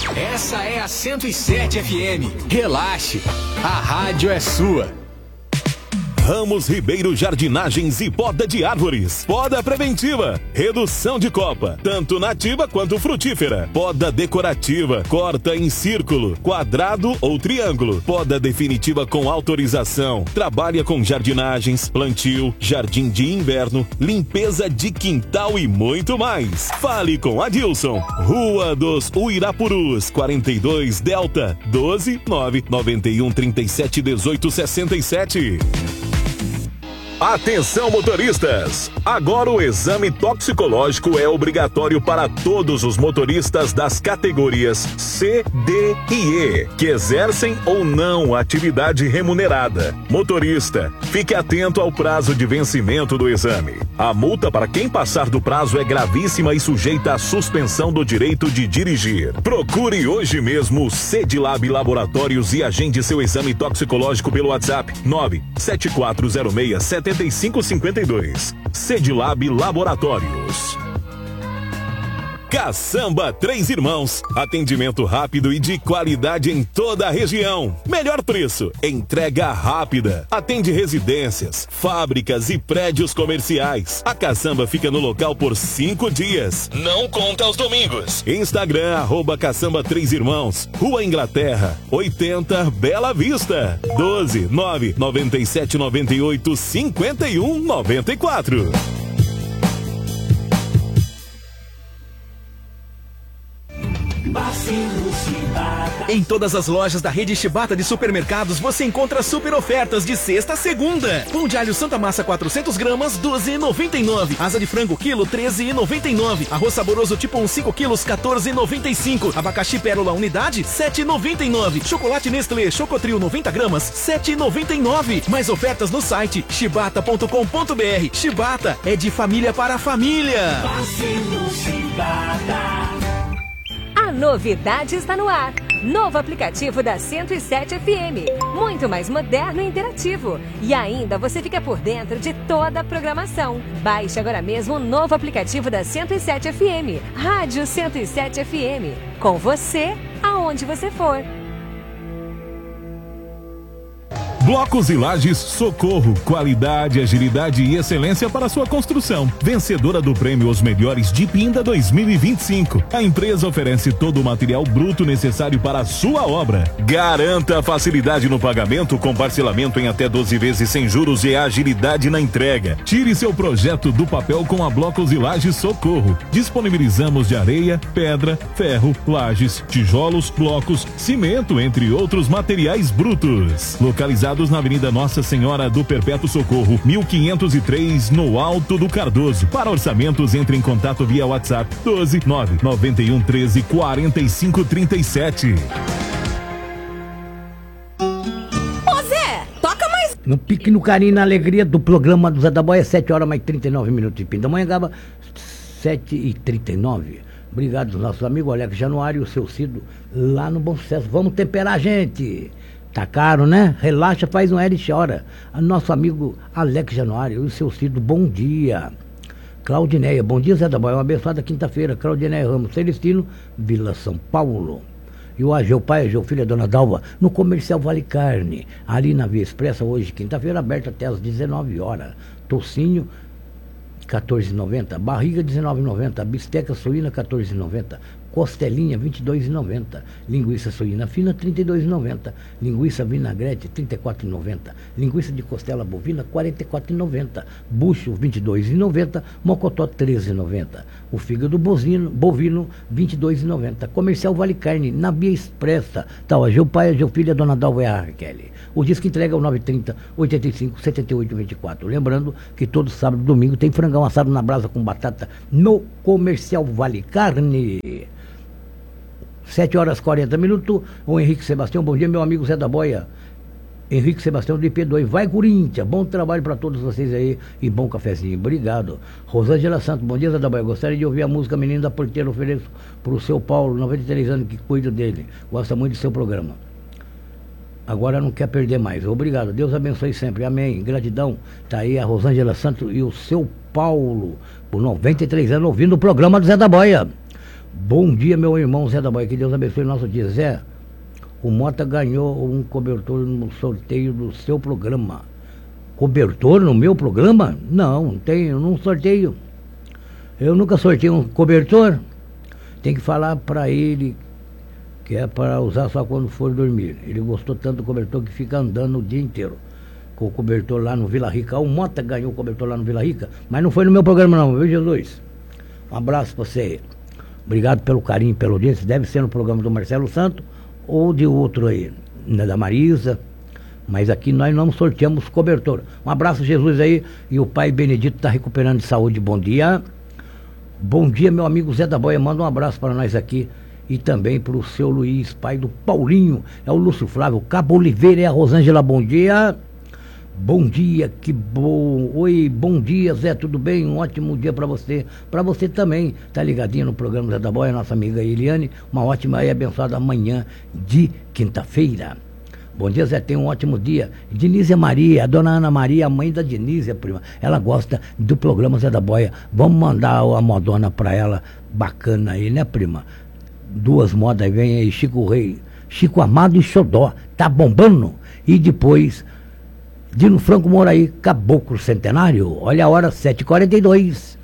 Essa é a 107 FM. Relaxe, a rádio é sua. Ramos Ribeiro Jardinagens e Poda de Árvores. Poda preventiva, redução de copa, tanto nativa quanto frutífera. Poda decorativa, corta em círculo, quadrado ou triângulo. Poda definitiva com autorização. Trabalha com jardinagens, plantio, jardim de inverno, limpeza de quintal e muito mais. Fale com Adilson. Rua dos Uirapurus, 42 Delta, 12 991 37 18 67. Atenção, motoristas! Agora o exame toxicológico é obrigatório para todos os motoristas das categorias C, D e E, que exercem ou não atividade remunerada. Motorista, fique atento ao prazo de vencimento do exame. A multa para quem passar do prazo é gravíssima e sujeita à suspensão do direito de dirigir. Procure hoje mesmo o Cedilab Laboratórios e agende seu exame toxicológico pelo WhatsApp 97406-7552. Cedilab Laboratórios. Caçamba Três Irmãos. Atendimento rápido e de qualidade em toda a região. Melhor preço, entrega rápida. Atende residências, fábricas e prédios comerciais. A Caçamba fica no local por 5 dias. Não conta aos domingos. Instagram, @Caçamba Três Irmãos. Rua Inglaterra, 80, Bela Vista. 12 997 98 51 94. Em todas as lojas da rede Shibata de supermercados você encontra super ofertas de sexta a segunda. Pão de alho Santa Massa 400 gramas, 12,99. Asa de frango quilo, 13,99. Arroz saboroso tipo 1 5 quilos, 14,95. Abacaxi Pérola unidade, 7,99. Chocolate Nestlé Chocotrio 90 gramas, 7,99. Mais ofertas no site shibata.com.br. Shibata é de família para família. A novidade está no ar. Novo aplicativo da 107 FM. Muito mais moderno e interativo. E ainda você fica por dentro de toda a programação. Baixe agora mesmo o novo aplicativo da 107 FM. Rádio 107 FM. Com você, aonde você for. Blocos e Lajes Socorro, qualidade, agilidade e excelência para sua construção. Vencedora do prêmio Os Melhores de Pinda 2025. A empresa oferece todo o material bruto necessário para a sua obra. Garanta facilidade no pagamento com parcelamento em até 12 vezes sem juros e agilidade na entrega. Tire seu projeto do papel com a Blocos e Lajes Socorro. Disponibilizamos de areia, pedra, ferro, lajes, tijolos, blocos, cimento, entre outros materiais brutos. Localizado na Avenida Nossa Senhora do Perpétuo Socorro, 1503, no Alto do Cardoso. Para orçamentos, entre em contato via WhatsApp 12 991 13 45 37. Ô Zé, toca mais. No pique, no carinho, na alegria do programa do Zé da Boia, 7 horas mais 39 minutos de Pinda. Amanhã acaba 7h39. Obrigado, nosso amigo Alex Januário e o seu Cido lá no Bom Sucesso. Vamos temperar, gente. Tá caro, né? Relaxa, faz um L e chora. Nosso amigo Alex Januário e o seu Cido, bom dia. Claudineia, bom dia, Zé da Boia. Uma abençoada quinta-feira. Claudineia Ramos, Celestino, Vila São Paulo. E o Ageu pai, Ageu filha, Dona Dalva, no Comercial Vale Carne. Ali na Via Expressa, hoje, quinta-feira, aberta até às 19 horas. Tocinho, 14,90. Barriga, 19,90. Bisteca suína, 14,90. Costelinha, 22,90. Linguiça suína fina, 32,90. Linguiça vinagrete, 34,90. Linguiça de costela bovina, 44,90. Bucho, 22,90. Mocotó, 13,90. O fígado bovino, 22,90. Comercial Vale Carne, na Via Expressa. Tal, Ageu pai, Ageu filha, Dona Dalva e a Raquel. O disco entrega o 930 85 78 24. Lembrando que todo sábado e domingo tem frangão assado na brasa com batata no Comercial Vale Carne. 7 horas 40 minutos. O Henrique Sebastião, bom dia, meu amigo Zé da Boia. Henrique Sebastião do IP2, vai Corinthians, bom trabalho para todos vocês aí e bom cafezinho, obrigado. Rosângela Santos, bom dia, Zé da Boia, gostaria de ouvir a música Menino da Porteira, ofereço para o seu Paulo, 93 anos, que cuida dele, gosta muito do seu programa. Agora não quer perder mais, obrigado, Deus abençoe sempre, amém, gratidão. Tá aí a Rosângela Santos e o seu Paulo, por 93 anos, ouvindo o programa do Zé da Boia. Bom dia, meu irmão Zé da Boia, que Deus abençoe o nosso dia. Zé, o Mota ganhou um cobertor no sorteio do seu programa. Cobertor no meu programa? Não tenho, não sorteio. Eu nunca sorteio um cobertor. Tem que falar para ele que é para usar só quando for dormir. Ele gostou tanto do cobertor que fica andando o dia inteiro com o cobertor lá no Vila Rica. O Mota ganhou o cobertor lá no Vila Rica, mas não foi no meu programa não, viu, Jesus? Um abraço para você. Obrigado pelo carinho, pela audiência. Deve ser no programa do Marcelo Santos ou de outro aí, né, da Marisa. Mas aqui nós não sorteamos cobertor. Um abraço, Jesus, aí. E o pai Benedito está recuperando de saúde. Bom dia. Bom dia, meu amigo Zé da Boia. Manda um abraço para nós aqui. E também para o seu Luiz, pai do Paulinho. É o Lúcio Flávio, Cabo Oliveira e a Rosângela. Bom dia. Bom dia, que bom. Oi, bom dia, Zé, tudo bem? Um ótimo dia para você. Para você também. Tá ligadinho no programa Zé da Boia, nossa amiga Eliane. Uma ótima e abençoada manhã de quinta-feira. Bom dia, Zé, tenha um ótimo dia. Dinísia Maria, a dona Ana Maria, a mãe da Dinísia, prima. Ela gosta do programa Zé da Boia. Vamos mandar a modona pra ela, bacana aí, né, prima? 2 modas, vem aí, Chico Rei, Chico Amado e Xodó, tá bombando. E depois, Dino Franco Moraí, Caboclo Centenário. Olha a hora, 7h42.